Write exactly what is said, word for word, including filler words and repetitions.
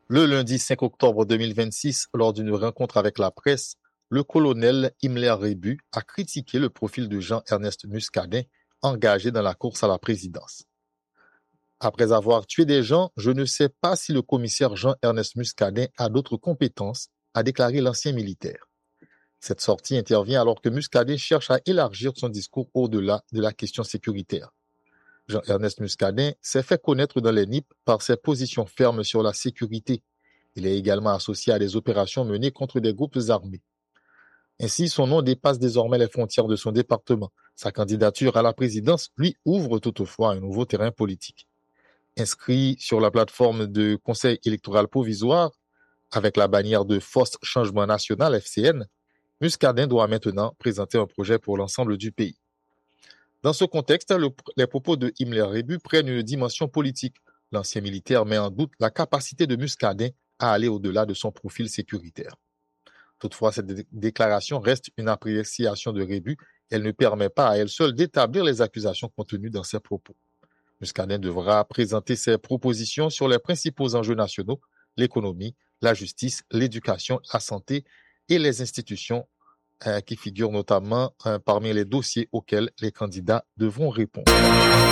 Le lundi cinq octobre deux mille vingt-six, lors d'une rencontre avec la presse, le colonel Himmler Rébu a critiqué le profil de Jean-Ernest Muscadin, engagé dans la course à la présidence. Après avoir tué des gens, je ne sais pas si le commissaire Jean-Ernest Muscadin a d'autres compétences, a déclaré l'ancien militaire. Cette sortie intervient alors que Muscadin cherche à élargir son discours au-delà de la question sécuritaire. Jean-Ernest Muscadin s'est fait connaître dans les N I P par ses positions fermes sur la sécurité. Il est également associé à des opérations menées contre des groupes armés. Ainsi, son nom dépasse désormais les frontières de son département. Sa candidature à la présidence lui ouvre toutefois un nouveau terrain politique. Inscrit sur la plateforme de Conseil électoral provisoire, avec la bannière de Force Changement National F C N, Muscadin doit maintenant présenter un projet pour l'ensemble du pays. Dans ce contexte, le, les propos de Himmler Rébu prennent une dimension politique. L'ancien militaire met en doute la capacité de Muscadin à aller au-delà de son profil sécuritaire. Toutefois, cette dé- déclaration reste une appréciation de Rébu. Elle ne permet pas à elle seule d'établir les accusations contenues dans ses propos. Muscadin devra présenter ses propositions sur les principaux enjeux nationaux, l'économie, la justice, l'éducation, la santé et les institutions euh, qui figurent notamment euh, parmi les dossiers auxquels les candidats devront répondre.